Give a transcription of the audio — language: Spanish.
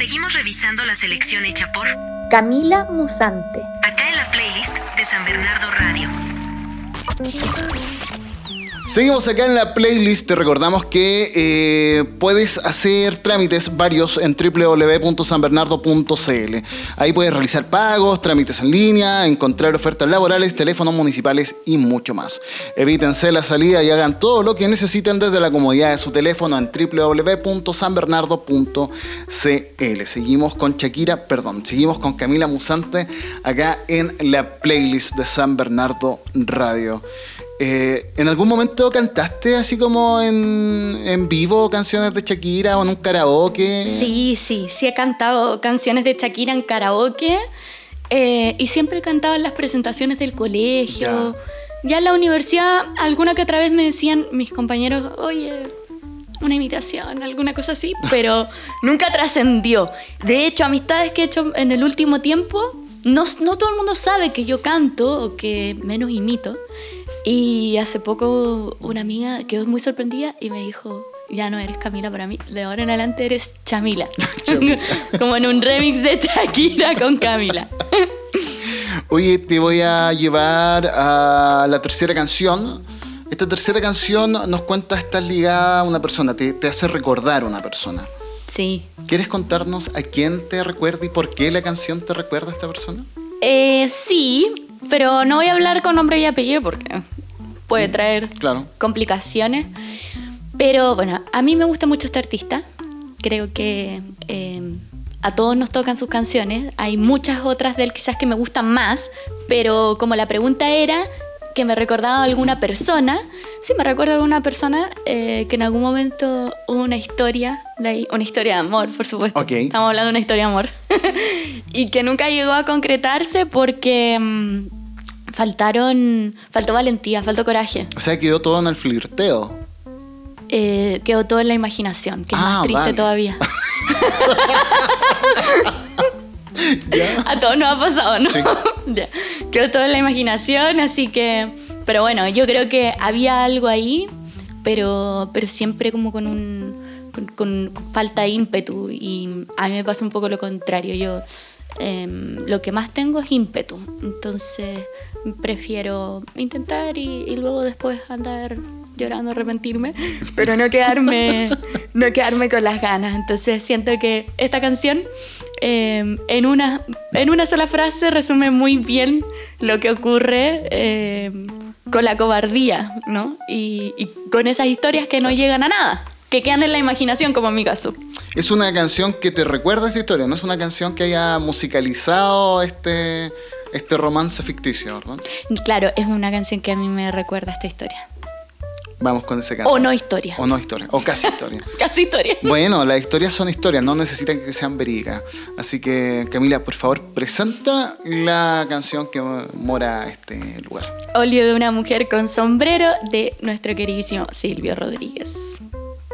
Seguimos revisando la selección hecha por Camila Musante. acá en la playlist de San Bernardo Radio. Seguimos acá en la playlist. Te recordamos que puedes hacer trámites varios en www.sanbernardo.cl. Ahí puedes realizar pagos, trámites en línea, encontrar ofertas laborales, teléfonos municipales y mucho más. Evítense la salida y hagan todo lo que necesiten desde la comodidad de su teléfono en www.sanbernardo.cl. Seguimos con Camila Musante acá en la playlist de San Bernardo Radio. ¿En algún momento cantaste así como en vivo canciones de Shakira o en un karaoke? Sí he cantado canciones de Shakira en karaoke y siempre cantaba en las presentaciones del colegio. Ya en la universidad alguna que otra vez me decían mis compañeros, oye, una imitación, alguna cosa así, pero nunca trascendió. De hecho, amistades que he hecho en el último tiempo, no todo el mundo sabe que yo canto o que menos imito. Y hace poco una amiga quedó muy sorprendida y me dijo, ya no eres Camila para mí, de ahora en adelante eres Chamila. Como en un remix de Shakira con Camila. Oye, te voy a llevar a la tercera canción. Esta tercera canción nos cuenta, está ligada a una persona, te hace recordar a una persona. Sí. ¿Quieres contarnos a quién te recuerda y por qué la canción te recuerda a esta persona? Sí, pero no voy a hablar con nombre y apellido porque puede traer complicaciones. Pero bueno, a mí me gusta mucho este artista. Creo que a todos nos tocan sus canciones. Hay muchas otras de él quizás que me gustan más, pero como la pregunta era que me recordaba a alguna persona, sí me recuerdo a alguna persona que en algún momento hubo una historia de amor, por supuesto. Okay. Estamos hablando de una historia de amor. Y que nunca llegó a concretarse porque faltó valentía, faltó coraje. O sea, quedó todo en el flirteo. Quedó todo en la imaginación, que es más triste todavía. ¿Ya? A todos nos ha pasado, ¿no? Sí. Ya. Quedó todo en la imaginación, así que... Pero bueno, yo creo que había algo ahí, pero siempre como con falta de ímpetu. Y a mí me pasa un poco lo contrario. Yo lo que más tengo es ímpetu. Entonces prefiero intentar y luego después andar llorando, arrepentirme, pero no quedarme con las ganas. Entonces siento que esta canción en una sola frase resume muy bien lo que ocurre con la cobardía, ¿no? Y con esas historias que no llegan a nada, que quedan en la imaginación, como en mi caso. Es una canción que te recuerda esta historia, no es una canción que haya musicalizado este romance ficticio, ¿verdad? Claro, es una canción que a mí me recuerda esta historia. Vamos con esa canción. O no historia. O no historia, o casi historia. Casi historia. Bueno, las historias son historias, no necesitan que sean verídicas. Así que, Camila, por favor, presenta la canción que mora este lugar. Óleo de una mujer con sombrero, de nuestro queridísimo Silvio Rodríguez.